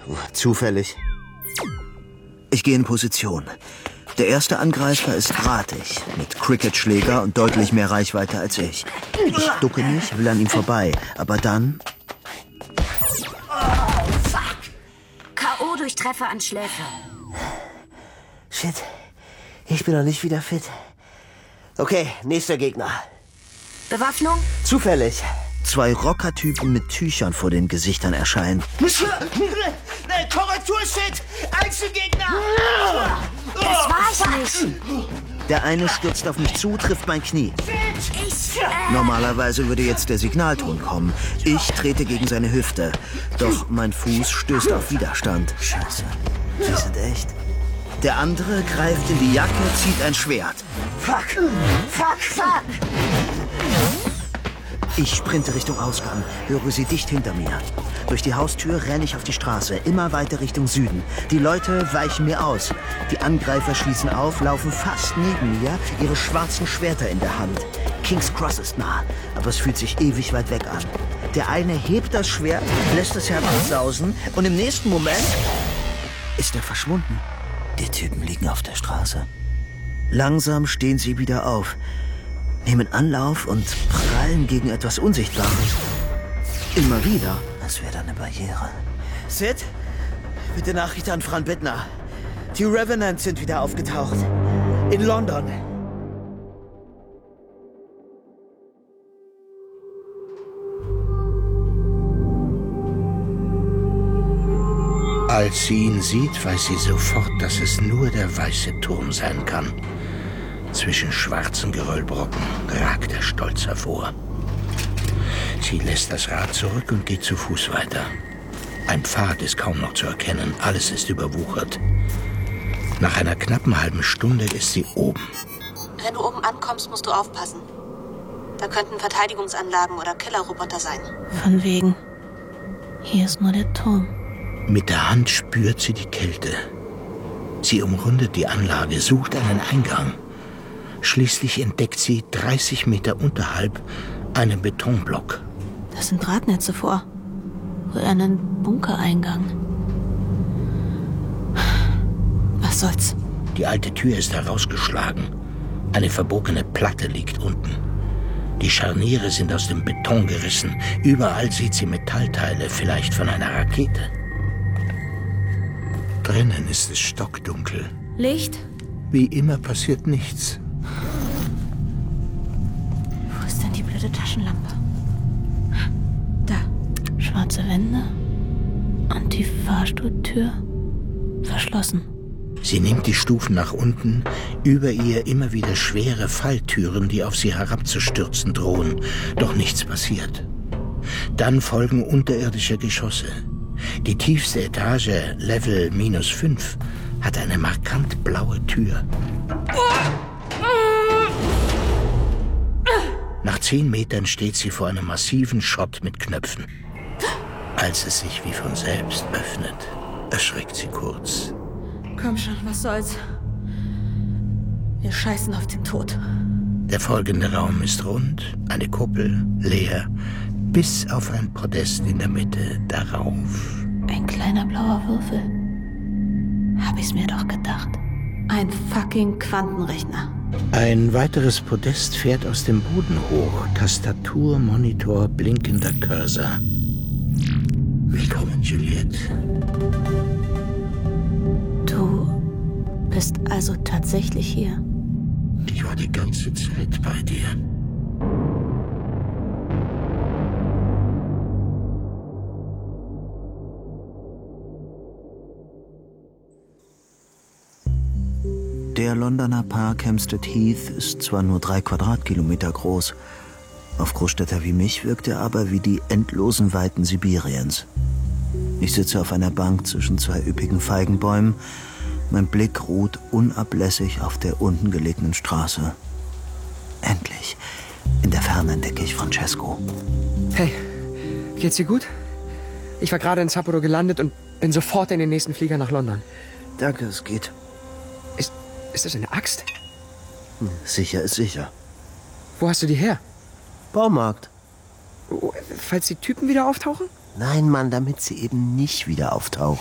Zufällig. Ich gehe in Position. Der erste Angreifer ist drahtig, mit Cricketschläger und deutlich mehr Reichweite als ich. Ich ducke mich, will an ihm vorbei, aber dann... Oh, fuck! K.O. durch Treffer an Schläfe. Shit, ich bin noch nicht wieder fit. Okay, nächster Gegner. Bewaffnung? Zufällig. 2 Rockertypen mit Tüchern vor den Gesichtern erscheinen. Korrekturshit! Einzelgegner! Das war ich nicht. Der eine stürzt auf mich zu, trifft mein Knie. Normalerweise würde jetzt der Signalton kommen. Ich trete gegen seine Hüfte. Doch mein Fuß stößt auf Widerstand. Scheiße, die sind echt. Der andere greift in die Jacke, zieht ein Schwert. Fuck! Fuck! Fuck! Ich sprinte Richtung Ausgang, höre sie dicht hinter mir. Durch die Haustür renne ich auf die Straße, immer weiter Richtung Süden. Die Leute weichen mir aus. Die Angreifer schließen auf, laufen fast neben mir, ihre schwarzen Schwerter in der Hand. King's Cross ist nah, aber es fühlt sich ewig weit weg an. Der eine hebt das Schwert, lässt es herabsausen und im nächsten Moment ist er verschwunden. Die Typen liegen auf der Straße. Langsam stehen sie wieder auf, nehmen Anlauf und prallen gegen etwas Unsichtbares. Immer wieder. Das wäre eine Barriere. Sid, bitte Nachricht an Fran Bittner. Die Revenants sind wieder aufgetaucht. In London. Als sie ihn sieht, weiß sie sofort, dass es nur der weiße Turm sein kann. Zwischen schwarzen Geröllbrocken ragt er stolz hervor. Sie lässt das Rad zurück und geht zu Fuß weiter. Ein Pfad ist kaum noch zu erkennen, alles ist überwuchert. Nach einer knappen halben Stunde ist sie oben. Wenn du oben ankommst, musst du aufpassen. Da könnten Verteidigungsanlagen oder Killerroboter sein. Von wegen. Hier ist nur der Turm. Mit der Hand spürt sie die Kälte. Sie umrundet die Anlage, sucht einen Eingang. Schließlich entdeckt sie 30 Meter unterhalb einen Betonblock. Da sind Drahtnetze vor. Wohl einen Bunkereingang. Was soll's? Die alte Tür ist herausgeschlagen. Eine verbogene Platte liegt unten. Die Scharniere sind aus dem Beton gerissen. Überall sieht sie Metallteile, vielleicht von einer Rakete. Drinnen ist es stockdunkel. Licht? Wie immer passiert nichts. Wo ist denn die blöde Taschenlampe? Da. Schwarze Wände. Und die Fahrstuhltür verschlossen. Sie nimmt die Stufen nach unten, über ihr immer wieder schwere Falltüren, die auf sie herabzustürzen drohen, doch nichts passiert. Dann folgen unterirdische Geschosse. Die tiefste Etage, Level -5, hat eine markant blaue Tür. Nach 10 Metern steht sie vor einem massiven Schott mit Knöpfen. Als es sich wie von selbst öffnet, erschrickt sie kurz. Komm schon, was soll's? Wir scheißen auf den Tod. Der folgende Raum ist rund, eine Kuppel, leer, bis auf ein Podest in der Mitte darauf. Ein kleiner blauer Würfel. Hab ich's mir doch gedacht. Ein fucking Quantenrechner. Ein weiteres Podest fährt aus dem Boden hoch. Tastatur, Monitor, blinkender Cursor. Willkommen, Juliette. Du bist also tatsächlich hier? Ich war die ganze Zeit bei dir. Der Londoner Park Hampstead Heath ist zwar nur 3 Quadratkilometer groß, auf Großstädter wie mich wirkt er aber wie die endlosen Weiten Sibiriens. Ich sitze auf einer Bank zwischen 2 üppigen Feigenbäumen. Mein Blick ruht unablässig auf der unten gelegenen Straße. Endlich. In der Ferne entdecke ich Francesco. Hey, geht's dir gut? Ich war gerade in Sapporo gelandet und bin sofort in den nächsten Flieger nach London. Danke, es geht. Ist das eine Axt? Sicher ist sicher. Wo hast du die her? Baumarkt. Oh, falls die Typen wieder auftauchen? Nein, Mann, damit sie eben nicht wieder auftauchen.